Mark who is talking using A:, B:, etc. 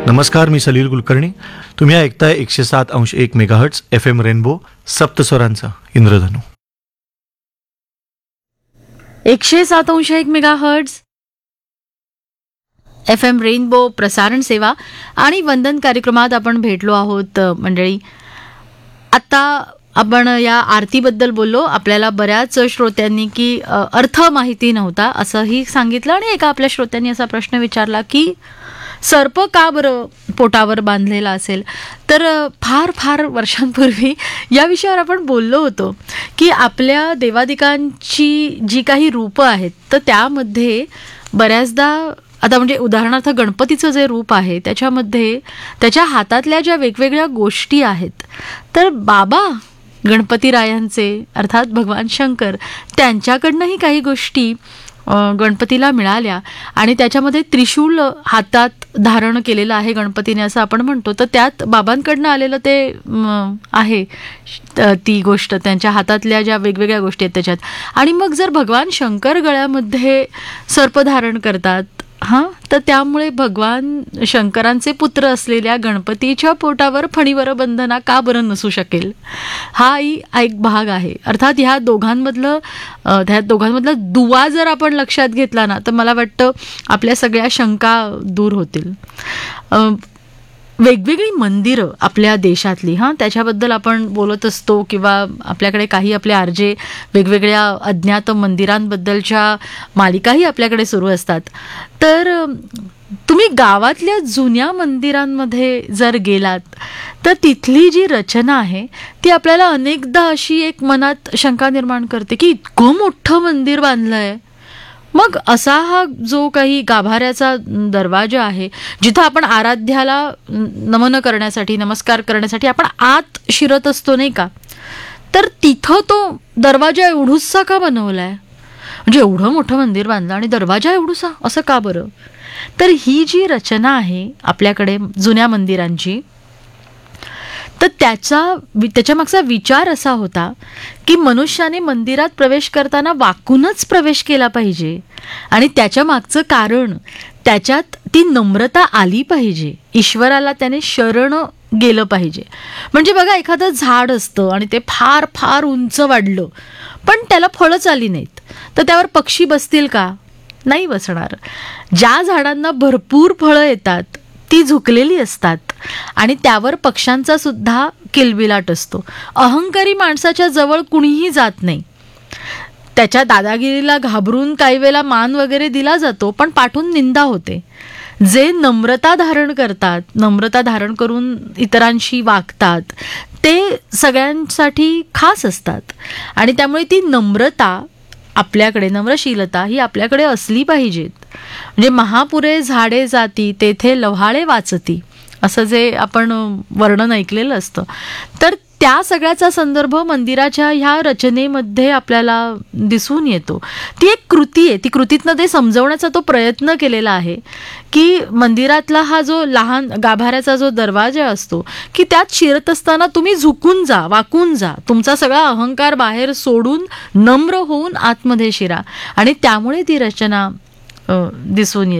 A: नमस्कार, मी सलील कुलकर्णी. तुम्ही ऐकताय 107.1 megahertz FM rainbow, सप्तस्वरांचा Indradhanu.
B: 107.1 megahertz FM rainbow प्रसारण सेवा आणि वंदन कार्यक्रमात आपण भेटलो आहोत मंडळी. आता आपण या आरतीबद्दल बोललो. आपल्याला बऱ्याच श्रोत्यांनी की अर्थ माहिती नव्हता असंही सांगितलं, आणि एका आपल्या श्रोत्यांनी असा प्रश्न विचारला की सर्प का बरं पोटावर बांधलेला असेल. तर फार फार वर्षांपूर्वी या विषयावर आपण बोललो होतो की आपल्या देवादिकांची जी काही रूपं आहेत तर त्यामध्ये बऱ्याचदा, आता म्हणजे उदाहरणार्थ गणपतीचं जे रूप आहे त्याच्यामध्ये त्याच्या हातातल्या ज्या वेगवेगळ्या गोष्टी आहेत, तर बाबा गणपतीरायांचे अर्थात भगवान शंकर त्यांच्याकडनंही काही गोष्टी गणपतीला मिळाल्या, आणि त्याच्यामध्ये त्रिशूल हातात धारण केलेलं आहे गणपतीने असं आपण म्हणतो. तर त्यात बाबांकडनं आलेलं ते आहे ती गोष्ट, त्यांच्या हातातल्या ज्या वेगवेगळ्या गोष्टी आहेत त्याच्यात. आणि मग जर भगवान शंकर गळ्यामध्ये सर्प धारण करतात तर त्यामुळे भगवान शंकरांचे पुत्र असलेल्या गणपतीच्या पोटावर फणीवर बंधना का बरं नसू शकेल, हाही एक भाग आहे. अर्थात ह्या दोघांमधला दुवा जर आपण लक्षात घेतला ना तर मला वाटतं आपल्या सगळ्या शंका दूर होतील. वेगवेगळी मंदिरं आपल्या देशातली त्याच्याबद्दल आपण बोलत असतो, किंवा आपल्याकडे काही आपले आरजे वेगवेगळ्या अज्ञात मंदिरांबद्दलच्या मालिकाही आपल्याकडे सुरू असतात. तर तुम्ही गावातल्या जुन्या मंदिरांमध्ये जर गेलात तर तिथली जी रचना आहे ती आपल्याला अनेकदा अशी एक मनात शंका निर्माण करते की इतकं मोठं मंदिर बांधलं आहे. मग असा हा जो काही गाभाऱ्याचा दरवाजा आहे, जिथं आपण आराध्याला नमन करण्यासाठी, नमस्कार करण्यासाठी आपण आत शिरत असतो नाही का, तर तिथं तो दरवाजा एवढूसा का बनवलाय, म्हणजे एवढं मोठं मंदिर बांधलं आणि दरवाजा एवढूसा असं का बरं. तर ही जी रचना आहे आपल्याकडे जुन्या मंदिरांची, तर त्याच्या मागचा विचार असा होता की मनुष्याने मंदिरात प्रवेश करताना वाकूनच प्रवेश केला पाहिजे, आणि त्याच्या मागचं कारण त्याच्यात ती नम्रता आली पाहिजे, ईश्वराला त्याने शरण गेलं पाहिजे. म्हणजे बघा, एखादं झाड असतं आणि ते फार फार उंच वाढलं पण त्याला फळंच आली नाहीत, तर त्यावर पक्षी बसतील का? नाही बसणार. ज्या झाडांना भरपूर फळं येतात ती झुकलेली असतात आणि त्यावर पक्ष्यांचा सुद्धा किलबिलाट असतो. अहंकारी माणसाच्या जवळ कुणीही जात नाही. त्याच्या दादागिरीला घाबरून काही वेळेला मान वगैरे दिला जातो, पण पाठून निंदा होते. जे नम्रता धारण करतात, नम्रता धारण करून इतरांशी वागतात, ते सगळ्यांसाठी खास असतात. आणि त्यामुळे ती नम्रता आपल्याकडे, नम्रशीलता ही आपल्याकडे असली पाहिजेत. म्हणजे महापुरे झाडे जाती तेथे लव्हाळे वाचती, असं जे आपण वर्णन ऐकलेलं असतं. तर त्या सगळ्याचा संदर्भ मंदिराच्या ह्या रचनेमध्ये आपल्याला दिसून येतो. ती एक कृती आहे, ती कृतीतनं ते समजवण्याचा तो प्रयत्न केलेला आहे की मंदिरातला हा जो लहान गाभाऱ्याचा जो दरवाजा असतो की त्यात शिरत असताना तुम्ही झुकून जा, वाकून जा, तुमचा सगळा अहंकार बाहेर सोडून नम्र होऊन आतमध्ये शिरा, आणि त्यामुळे ती रचना दिसून येते.